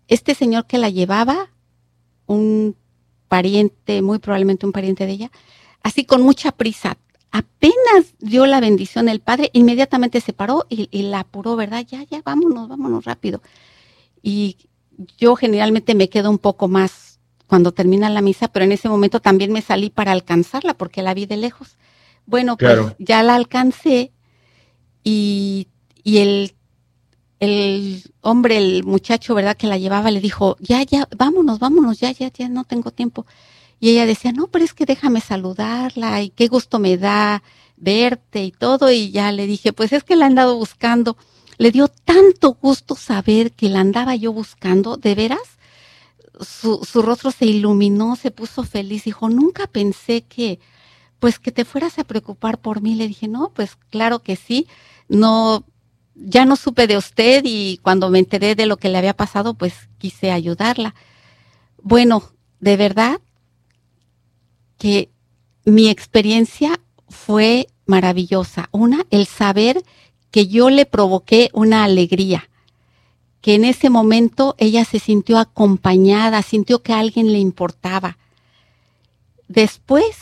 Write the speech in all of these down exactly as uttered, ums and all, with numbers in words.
este señor que la llevaba, un pariente, muy probablemente un pariente de ella, así con mucha prisa, apenas dio la bendición el padre, inmediatamente se paró y, y la apuró, ¿verdad? Ya, ya, vámonos, vámonos rápido. Y yo generalmente me quedo un poco más cuando termina la misa, pero en ese momento también me salí para alcanzarla porque la vi de lejos. Bueno, pues Claro. ya la alcancé y, y el, el hombre, el muchacho, ¿verdad? Que la llevaba, le dijo, ya, ya, vámonos, vámonos, ya, ya, ya, no tengo tiempo. Y ella decía, no, pero es que déjame saludarla y qué gusto me da verte y todo. Y ya le dije, pues es que la he andado buscando. Le dio tanto gusto saber que la andaba yo buscando, de veras. Su, su rostro se iluminó, se puso feliz. Dijo, nunca pensé que, pues que te fueras a preocupar por mí. Le dije, no, pues claro que sí. No, ya no supe de usted y cuando me enteré de lo que le había pasado, pues quise ayudarla. Bueno, de verdad que mi experiencia fue maravillosa. Una, el saber que yo le provoqué una alegría, que en ese momento ella se sintió acompañada, sintió que a alguien le importaba. Después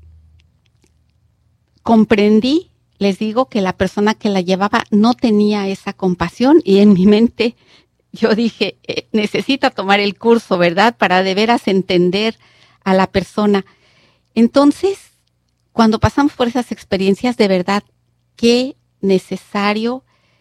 comprendí, les digo, que la persona que la llevaba no tenía esa compasión y en mi mente yo dije, eh, necesita tomar el curso, ¿verdad? Para de veras entender a la persona. Entonces, cuando pasamos por esas experiencias, de verdad, qué necesario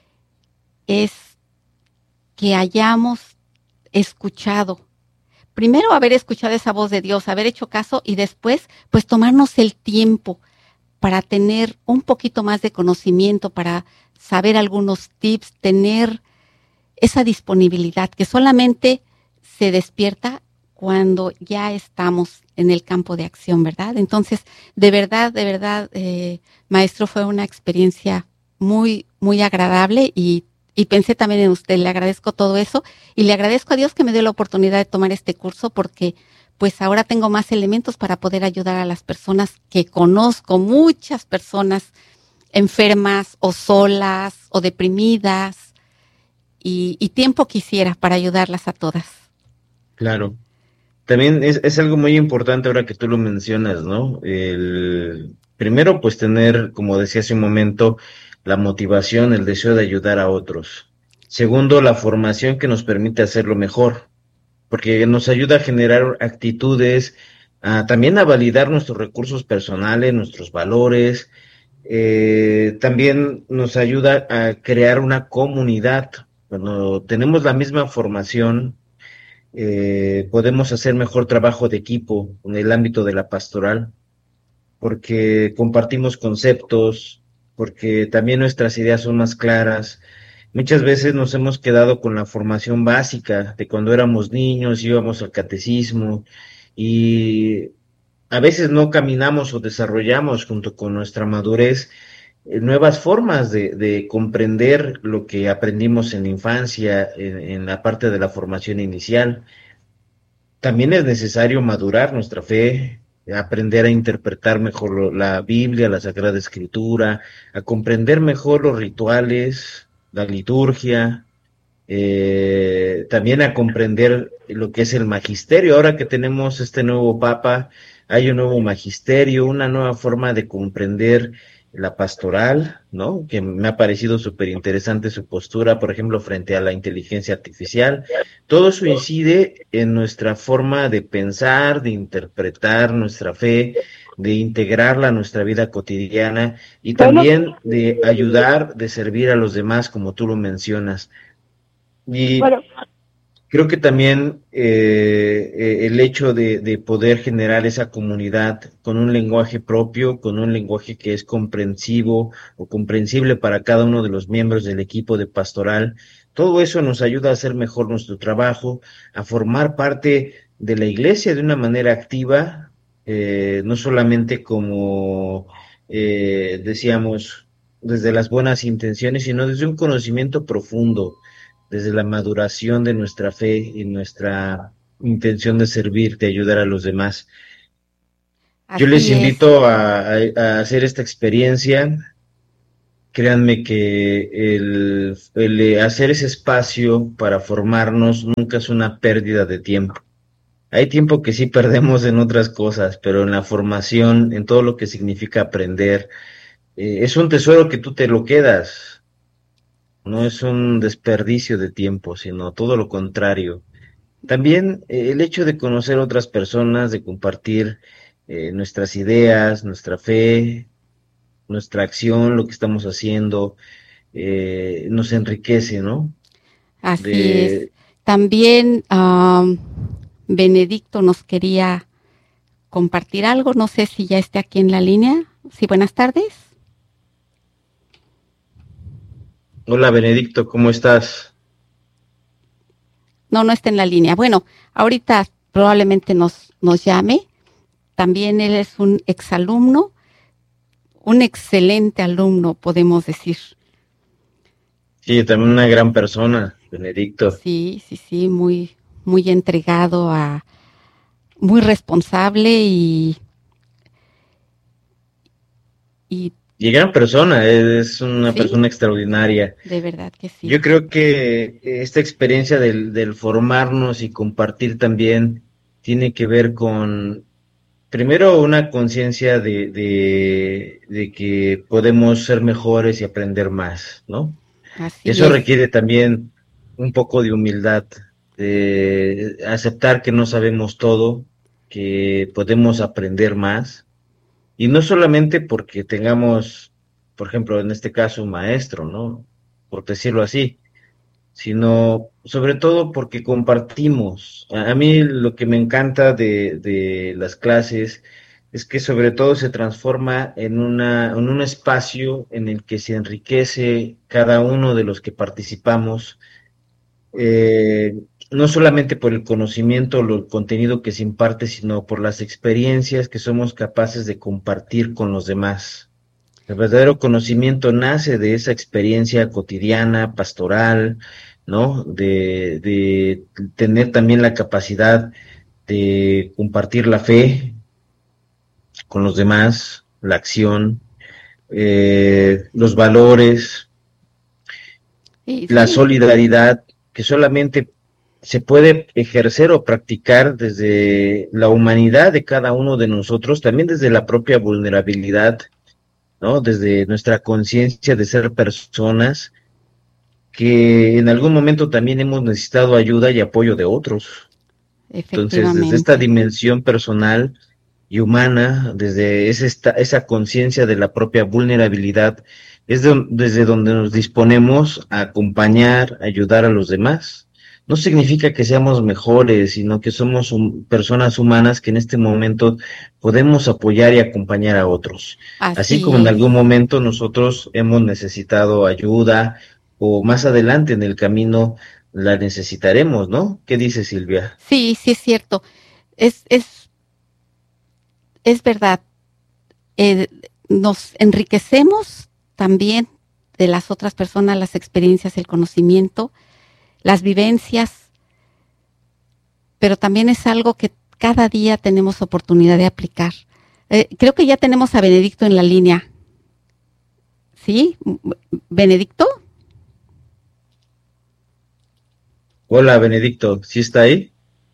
es que hayamos escuchado. Primero haber escuchado esa voz de Dios, haber hecho caso y después, pues tomarnos el tiempo para tener un poquito más de conocimiento, para saber algunos tips, tener esa disponibilidad que solamente se despierta cuando ya estamos en el campo de acción, ¿verdad? Entonces, de verdad, de verdad, eh, maestro, fue una experiencia muy, muy agradable y, y pensé también en usted. Le agradezco todo eso y le agradezco a Dios que me dio la oportunidad de tomar este curso porque pues ahora tengo más elementos para poder ayudar a las personas que conozco, muchas personas enfermas o solas o deprimidas y, y tiempo quisiera para ayudarlas a todas. Claro. También es, es algo muy importante ahora que tú lo mencionas, ¿no? El, primero, pues tener, como decía hace un momento, la motivación, el deseo de ayudar a otros. Segundo, la formación que nos permite hacerlo mejor, porque nos ayuda a generar actitudes, a, también a validar nuestros recursos personales, nuestros valores. Eh, también nos ayuda a crear una comunidad. Cuando tenemos la misma formación, eh, podemos hacer mejor trabajo de equipo en el ámbito de la pastoral, porque compartimos conceptos, porque también nuestras ideas son más claras. Muchas veces nos hemos quedado con la formación básica de cuando éramos niños, íbamos al catecismo y a veces no caminamos o desarrollamos junto con nuestra madurez eh, nuevas formas de, de comprender lo que aprendimos en la infancia, en, en la parte de la formación inicial. También es necesario madurar nuestra fe, aprender a interpretar mejor lo- la Biblia, la Sagrada Escritura, a comprender mejor los rituales, la liturgia, eh, también a comprender lo que es el magisterio. Ahora que tenemos este nuevo Papa, hay un nuevo magisterio, una nueva forma de comprender la pastoral, ¿no? Que me ha parecido súper interesante su postura, por ejemplo, frente a la inteligencia artificial. Todo eso incide en nuestra forma de pensar, de interpretar nuestra fe, de integrarla a nuestra vida cotidiana y Bueno, también de ayudar, de servir a los demás, como tú lo mencionas. Y bueno, creo que también eh, eh, el hecho de, de poder generar esa comunidad con un lenguaje propio, con un lenguaje que es comprensivo o comprensible para cada uno de los miembros del equipo de pastoral, todo eso nos ayuda a hacer mejor nuestro trabajo, a formar parte de la iglesia de una manera activa, eh, no solamente como eh, decíamos, desde las buenas intenciones, sino desde un conocimiento profundo desde la maduración de nuestra fe y nuestra intención de servir, de ayudar a los demás. Yo les Así es. invito a, a- a hacer esta experiencia, créanme que el, el hacer ese espacio para formarnos nunca es una pérdida de tiempo. Hay tiempo que sí perdemos en otras cosas, pero en la formación, en todo lo que significa aprender, eh, es un tesoro que tú te lo quedas, no es un desperdicio de tiempo, sino todo lo contrario. También eh, el hecho de conocer otras personas, de compartir eh, nuestras ideas, nuestra fe, nuestra acción, lo que estamos haciendo, eh, nos enriquece, ¿no? Así es. De, También am, Benedicto nos quería compartir algo. No sé si ya esté aquí en la línea. Sí, buenas tardes. Hola Benedicto, ¿cómo estás? No, no está en la línea. Bueno, ahorita probablemente nos, nos llame. También él es un exalumno, un excelente alumno, podemos decir. Sí, también una gran persona, Benedicto. Sí, sí, sí, muy, muy entregado a, muy responsable y, y Y gran persona, es una sí, persona extraordinaria. de verdad que sí. Yo creo que esta experiencia del, del formarnos y compartir también tiene que ver con, primero, una conciencia de, de, de que podemos ser mejores y aprender más, ¿no? Así Eso es. requiere también un poco de humildad, de aceptar que no sabemos todo, que podemos aprender más, y no solamente porque tengamos, por ejemplo, en este caso, un maestro, ¿no? Por decirlo así, sino sobre todo porque compartimos. A, a mí lo que me encanta de, de las clases es que sobre todo se transforma en una, en un espacio en el que se enriquece cada uno de los que participamos, eh, no solamente por el conocimiento o el contenido que se imparte, sino por las experiencias que somos capaces de compartir con los demás. El verdadero conocimiento nace de esa experiencia cotidiana, pastoral, ¿no? De, de tener también la capacidad de compartir la fe con los demás, la acción, eh, los valores, Y la sí, solidaridad, que solamente se puede ejercer o practicar desde la humanidad de cada uno de nosotros, también desde la propia vulnerabilidad, ¿no? Desde nuestra conciencia de ser personas que en algún momento también hemos necesitado ayuda y apoyo de otros. Entonces, desde esta efectivamente. dimensión personal y humana, desde ese esta, esa conciencia de la propia vulnerabilidad, es de, desde donde nos disponemos a acompañar, ayudar a los demás. No significa que seamos mejores, sino que somos un, personas humanas que en este momento podemos apoyar y acompañar a otros. Así como Así en es. algún momento nosotros hemos necesitado ayuda o más adelante en el camino la necesitaremos, ¿no? ¿Qué dice Silvia? Sí, sí es cierto. Es, es, es verdad. Eh, nos enriquecemos también de las otras personas, las experiencias, el conocimiento, las vivencias, pero también es algo que cada día tenemos oportunidad de aplicar. Eh, creo que ya tenemos a Benedicto en la línea. ¿Sí? ¿Benedicto? Hola, Benedicto, ¿sí está ahí?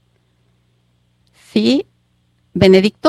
¿Sí? ¿Benedicto?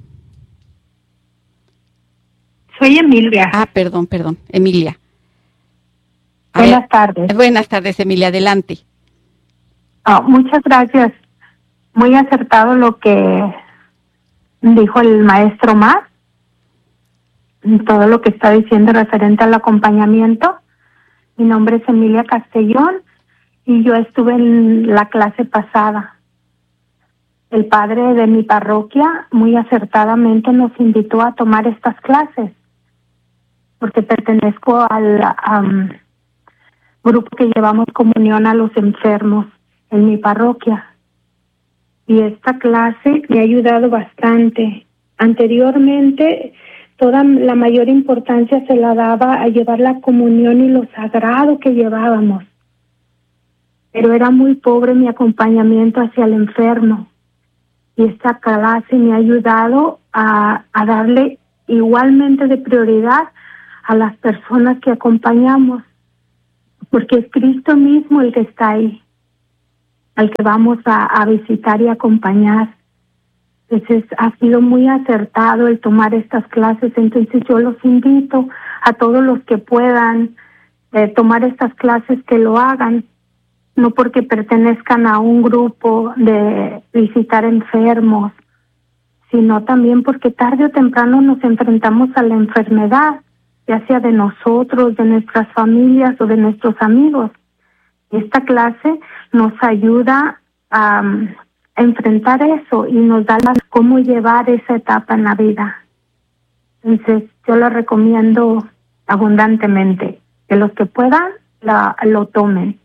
Soy Emilia. Ah, perdón, perdón, Emilia. A ver, Buenas tardes. buenas tardes, Emilia, adelante. Oh, muchas gracias. Muy acertado lo que dijo el maestro Mar, todo lo que está diciendo referente al acompañamiento. Mi nombre es Emilia Castellón y yo estuve en la clase pasada. El padre de mi parroquia muy acertadamente nos invitó a tomar estas clases porque pertenezco al um, grupo que llevamos comunión a los enfermos en mi parroquia. Y esta clase me ha ayudado bastante. Anteriormente, toda la mayor importancia se la daba a llevar la comunión y lo sagrado que llevábamos. Pero era muy pobre mi acompañamiento hacia el enfermo. Y esta clase me ha ayudado a, a darle igualmente de prioridad a las personas que acompañamos, porque es Cristo mismo el que está ahí, al que vamos a, a visitar y acompañar. Entonces ha sido muy acertado el tomar estas clases. Entonces yo los invito a todos los que puedan eh, tomar estas clases, que lo hagan, no porque pertenezcan a un grupo de visitar enfermos, sino también porque tarde o temprano nos enfrentamos a la enfermedad, ya sea de nosotros, de nuestras familias o de nuestros amigos. Esta clase nos ayuda a um, enfrentar eso y nos da las, cómo llevar esa etapa en la vida. Entonces yo lo recomiendo abundantemente, que los que puedan la, lo tomen.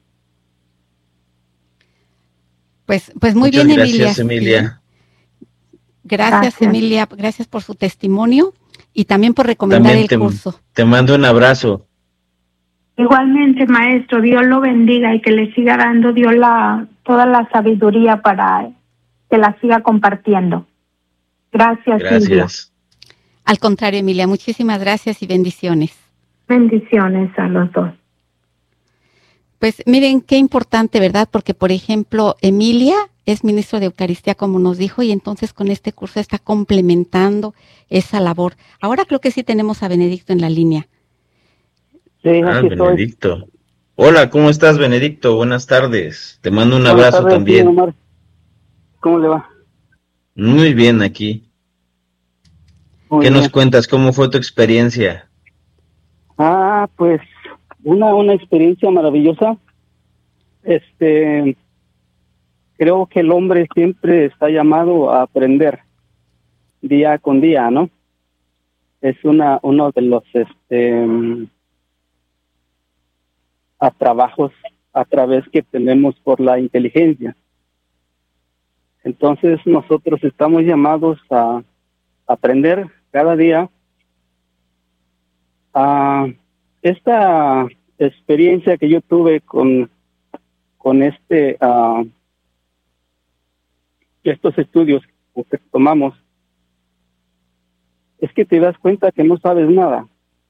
Pues, pues muy Muchas bien, gracias, Emilia. Emilia. Gracias, Gracias, Emilia, gracias por su testimonio y también por recomendar También el te, curso. te mando un abrazo. Igualmente, maestro, Dios lo bendiga y que le siga dando Dios la, toda la sabiduría para que la siga compartiendo. Gracias, Silvia. Gracias. Al contrario, Emilia, muchísimas gracias y bendiciones. Bendiciones a los dos. Pues miren qué importante, ¿verdad? Porque, por ejemplo, Emilia es ministro de Eucaristía, como nos dijo, y entonces con este curso está complementando esa labor. Ahora creo que sí tenemos a Benedicto en la línea. Sí, Ah, aquí estoy. Benedicto. Hola, ¿cómo estás, Benedicto? Buenas tardes. Te mando un Buenas abrazo tardes, también. señor Omar. ¿Cómo le va? Muy bien aquí. Muy ¿Qué bien. nos cuentas? ¿Cómo fue tu experiencia? Ah, pues una, una experiencia maravillosa. Este, creo que el hombre siempre está llamado a aprender día con día, ¿no? Es una uno de los este a trabajos a través que tenemos por la inteligencia. Entonces nosotros estamos llamados a aprender cada día. A esta experiencia que yo tuve con con este uh, estos estudios que tomamos, es que te das cuenta que no sabes nada.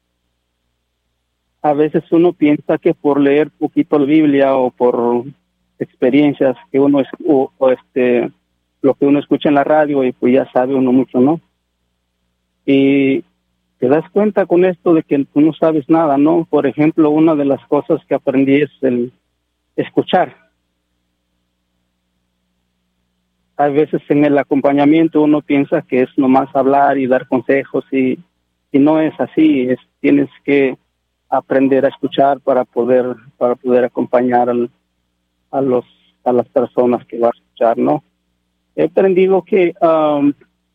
A veces uno piensa que por leer poquito la Biblia o por experiencias que uno es, o, o este lo que uno escucha en la radio, y pues ya sabe uno mucho, ¿no? Y te das cuenta con esto de que tú no sabes nada, ¿no? Por ejemplo, una de las cosas que aprendí es el escuchar. A veces en el acompañamiento uno piensa que es nomás hablar y dar consejos, y, y no es así. Es, tienes que aprender a escuchar para poder para poder acompañar al, a los a las personas que vas a escuchar, ¿no? He aprendido que um,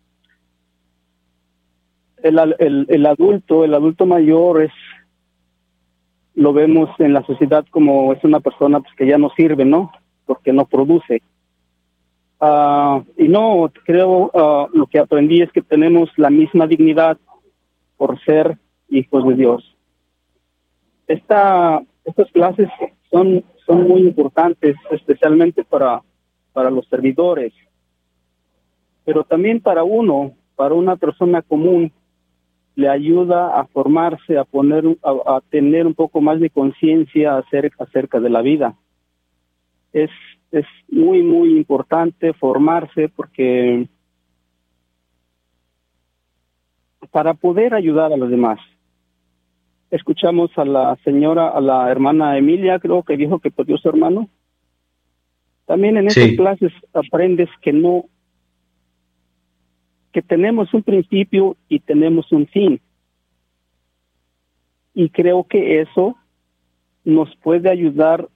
el, el, el adulto, el adulto mayor es, lo vemos en la sociedad como es una persona pues que ya no sirve, ¿no? Porque no produce. Uh, y no, creo, uh, lo que aprendí es que tenemos la misma dignidad por ser hijos de Dios. Esta, estas clases son, son muy importantes, especialmente para, para los servidores, pero también para uno, para una persona común, le ayuda a formarse, a poner, a, a tener un poco más de conciencia acerca, acerca de la vida. Es, es muy, muy importante formarse, porque para poder ayudar a los demás. Escuchamos a la señora, a la hermana Emilia, creo que dijo que perdió su hermano. También en Sí. estas clases aprendes que no, que tenemos un principio y tenemos un fin. Y creo que eso nos puede ayudar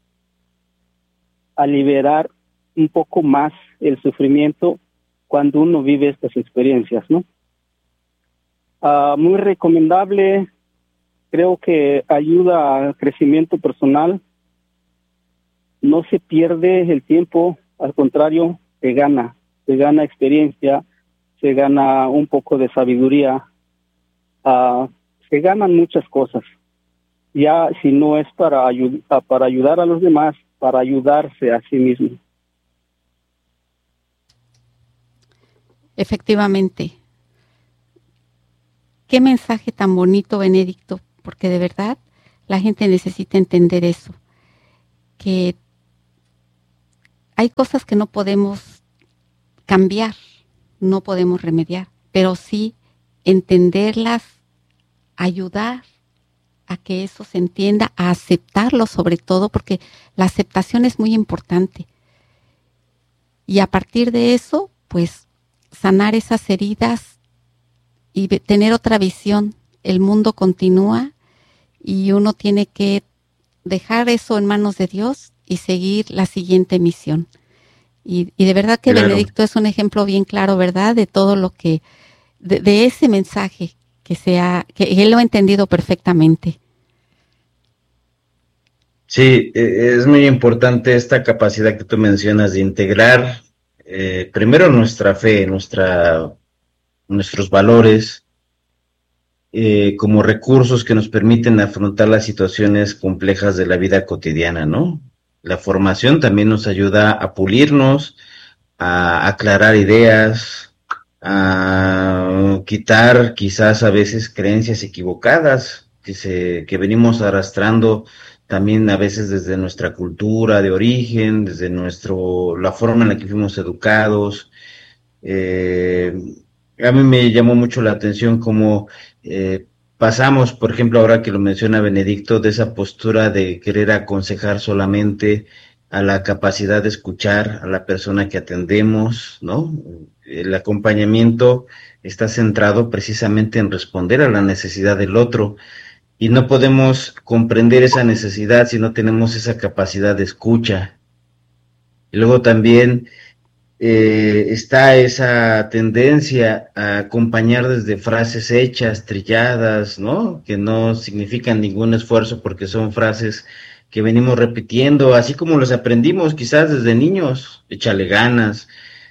a liberar un poco más el sufrimiento cuando uno vive estas experiencias, ¿no? Uh, muy recomendable, creo que ayuda al crecimiento personal, no se pierde el tiempo, al contrario, se gana, se gana experiencia, se gana un poco de sabiduría, uh, se ganan muchas cosas, ya si no es para, ayu- para ayudar a los demás, para ayudarse a sí mismo. Efectivamente. qué mensaje tan bonito, Benedicto, porque de verdad la gente necesita entender eso, que hay cosas que no podemos cambiar, no podemos remediar, pero sí entenderlas, ayudar a que eso se entienda, a aceptarlo sobre todo, porque la aceptación es muy importante. Y a partir de eso, pues, sanar esas heridas y tener otra visión. El mundo continúa y uno tiene que dejar eso en manos de Dios y seguir la siguiente misión. Y, y de verdad que claro. Benedicto es un ejemplo bien claro, ¿verdad? De todo lo que, de, de ese mensaje que sea, que él lo ha entendido perfectamente. Sí, es muy importante esta capacidad que tú mencionas de integrar eh, primero nuestra fe, nuestra, nuestros valores eh, como recursos que nos permiten afrontar las situaciones complejas de la vida cotidiana, ¿no? La formación también nos ayuda a pulirnos, a aclarar ideas, a quitar quizás a veces creencias equivocadas que, se, que venimos arrastrando también a veces desde nuestra cultura de origen, desde nuestro la forma en la que fuimos educados. Eh, a mí me llamó mucho la atención cómo eh, pasamos, por ejemplo, ahora que lo menciona Benedicto, de esa postura de querer aconsejar solamente a la capacidad de escuchar a la persona que atendemos, ¿no? El acompañamiento está centrado precisamente en responder a la necesidad del otro. Y no podemos comprender esa necesidad si no tenemos esa capacidad de escucha. Y luego también eh, está esa tendencia a acompañar desde frases hechas, trilladas, ¿no? Que no significan ningún esfuerzo porque son frases que venimos repitiendo, así como los aprendimos quizás desde niños, échale ganas,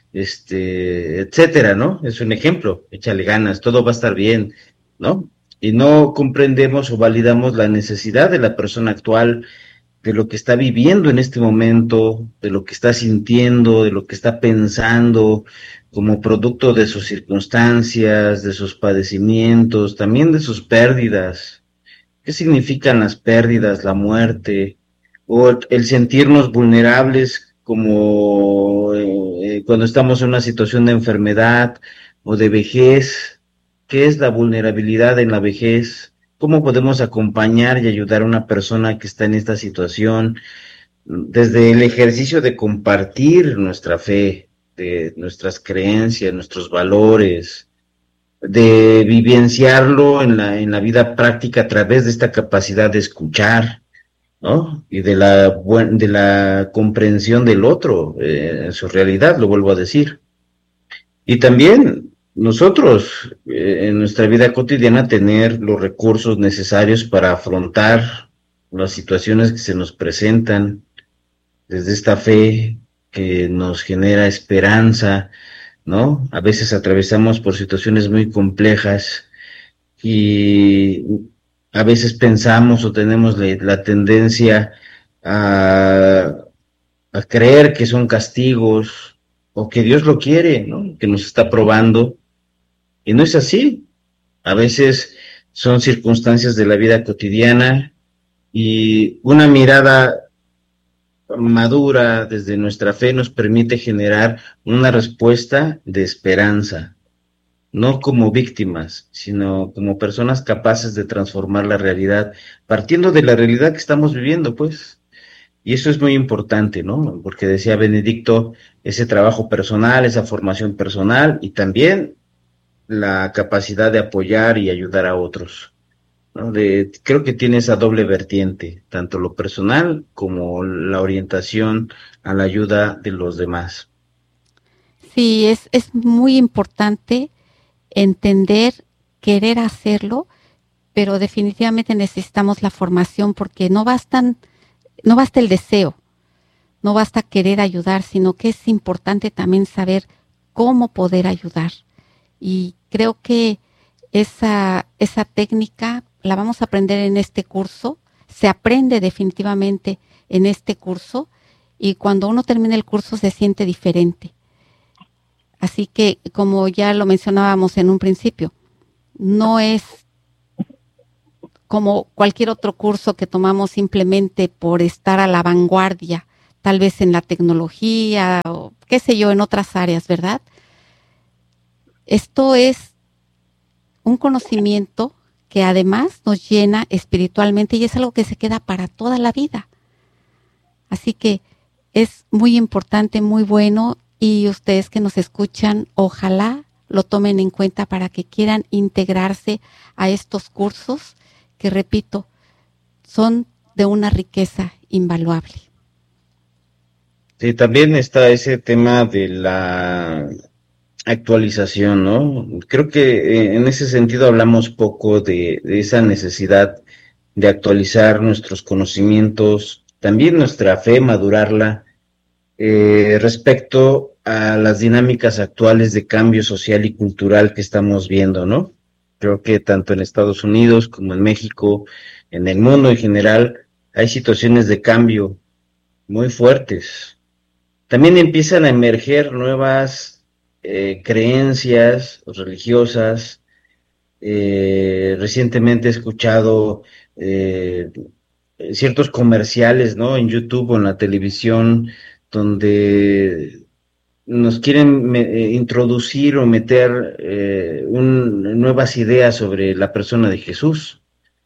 este, etcétera, ¿no? Es un ejemplo, échale ganas, todo va a estar bien, ¿no? Y no comprendemos o validamos la necesidad de la persona actual, de lo que está viviendo en este momento, de lo que está sintiendo, de lo que está pensando, como producto de sus circunstancias, de sus padecimientos, también de sus pérdidas. ¿Qué significan las pérdidas, la muerte, o el sentirnos vulnerables como eh, cuando estamos en una situación de enfermedad o de vejez? ¿Qué es la vulnerabilidad en la vejez? ¿Cómo podemos acompañar y ayudar a una persona que está en esta situación? Desde el ejercicio de compartir nuestra fe, de nuestras creencias, nuestros valores, de vivenciarlo en la, en la vida práctica a través de esta capacidad de escuchar, ¿no? Y de la, de la comprensión del otro, eh, en su realidad, lo vuelvo a decir. Y también nosotros, eh, en nuestra vida cotidiana, tener los recursos necesarios para afrontar las situaciones que se nos presentan, desde esta fe que nos genera esperanza, ¿no? A veces atravesamos por situaciones muy complejas y a veces pensamos o tenemos la, la tendencia a, a creer que son castigos o que Dios lo quiere, ¿no? Que nos está probando. Y no es así. A veces son circunstancias de la vida cotidiana y una mirada madura desde nuestra fe nos permite generar una respuesta de esperanza, no como víctimas, sino como personas capaces de transformar la realidad, partiendo de la realidad que estamos viviendo, pues. Y eso es muy importante, ¿no? Porque decía Benedicto, ese trabajo personal, esa formación personal y también la capacidad de apoyar y ayudar a otros, ¿no? De, creo que tiene esa doble vertiente, tanto lo personal como la orientación a la ayuda de los demás. Sí, es, es muy importante entender, querer hacerlo, pero definitivamente necesitamos la formación porque no bastan, no basta el deseo, no basta querer ayudar, sino que es importante también saber cómo poder ayudar. Y creo que esa, esa técnica la vamos a aprender en este curso, se aprende definitivamente en este curso y cuando uno termina el curso se siente diferente. Así que, como ya lo mencionábamos en un principio, no es como cualquier otro curso que tomamos simplemente por estar a la vanguardia, tal vez en la tecnología o qué sé yo, en otras áreas, ¿verdad? Esto es un conocimiento que además nos llena espiritualmente y es algo que se queda para toda la vida. Así que es muy importante, muy bueno, y ustedes que nos escuchan, ojalá lo tomen en cuenta para que quieran integrarse a estos cursos que, repito, son de una riqueza invaluable. Sí, también está ese tema de la actualización, ¿no? Creo que eh, en ese sentido hablamos poco de, de esa necesidad de actualizar nuestros conocimientos, también nuestra fe, madurarla, eh, respecto a las dinámicas actuales de cambio social y cultural que estamos viendo, ¿no? Creo que tanto en Estados Unidos como en México, en el mundo en general, hay situaciones de cambio muy fuertes. También empiezan a emerger nuevas eh, creencias religiosas. Eh, recientemente he escuchado eh, ciertos comerciales, ¿no? En YouTube o en la televisión, donde nos quieren me, eh, introducir o meter eh, un, nuevas ideas sobre la persona de Jesús.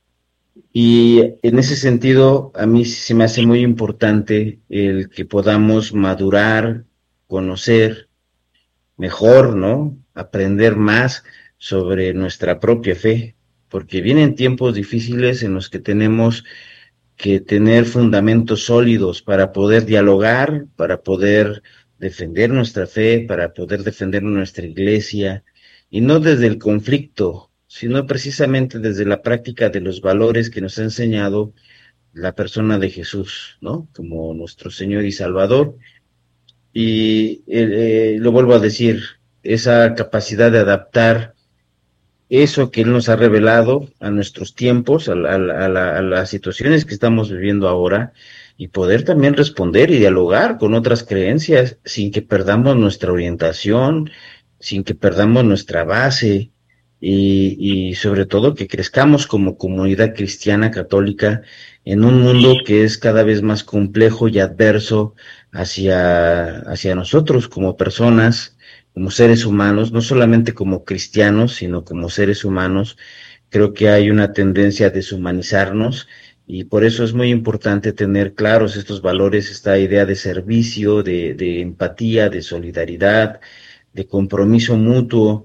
Y en ese sentido, a mí se me hace muy importante el que podamos madurar, conocer mejor, ¿no? Aprender más sobre nuestra propia fe, porque vienen tiempos difíciles en los que tenemos que tener fundamentos sólidos para poder dialogar, para poder defender nuestra fe, para poder defender nuestra iglesia, y no desde el conflicto, sino precisamente desde la práctica de los valores que nos ha enseñado la persona de Jesús, ¿no? Como nuestro Señor y Salvador. Y eh, lo vuelvo a decir, esa capacidad de adaptar eso que Él nos ha revelado a nuestros tiempos, a, la, a, la, a las situaciones que estamos viviendo ahora, y poder también responder y dialogar con otras creencias sin que perdamos nuestra orientación, sin que perdamos nuestra base, y, y sobre todo que crezcamos como comunidad cristiana católica en un mundo que es cada vez más complejo y adverso hacia, hacia nosotros como personas, como seres humanos, no solamente como cristianos, sino como seres humanos. Creo que hay una tendencia a deshumanizarnos y por eso es muy importante tener claros estos valores, esta idea de servicio, de, de empatía, de solidaridad, de compromiso mutuo,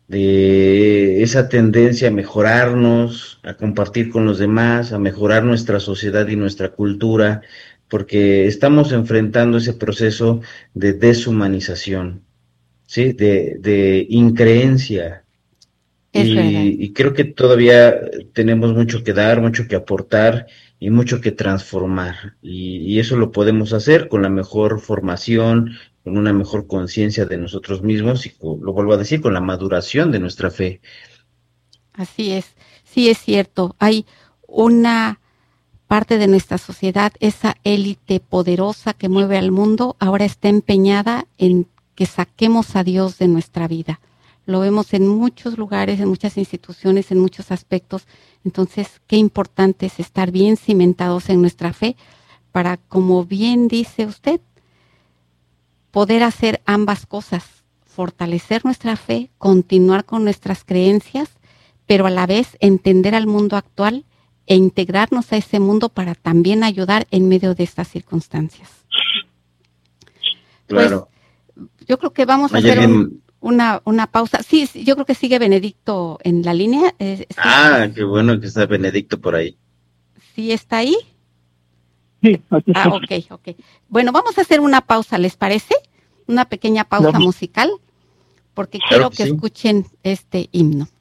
de esa tendencia a mejorarnos, a compartir con los demás, a mejorar nuestra sociedad y nuestra cultura, porque estamos enfrentando ese proceso de deshumanización. Sí, de, de increencia. Es verdad. Y, y creo que todavía tenemos mucho que dar, mucho que aportar y mucho que transformar. Y, y eso lo podemos hacer con la mejor formación, con una mejor conciencia de nosotros mismos y, con, lo vuelvo a decir, con la maduración de nuestra fe. Así es, sí es cierto. Hay una parte de nuestra sociedad, esa élite poderosa que mueve al mundo, ahora está empeñada en que saquemos a Dios de nuestra vida. Lo vemos en muchos lugares, en muchas instituciones, en muchos aspectos. Entonces, qué importante es estar bien cimentados en nuestra fe para, como bien dice usted, poder hacer ambas cosas, fortalecer nuestra fe, continuar con nuestras creencias, pero a la vez entender al mundo actual e integrarnos a ese mundo para también ayudar en medio de estas circunstancias. Claro. Pues, yo creo que vamos a Oye, hacer un, una, una pausa. Sí, sí, yo creo que sigue Benedicto en la línea. Eh, sí, ah, qué bueno que está Benedicto por ahí. ¿Sí está ahí? Sí, aquí Ah, ok, ok. Bueno, vamos a hacer una pausa, ¿les parece? Una pequeña pausa Claro. musical, porque Claro quiero que que sí. escuchen este himno.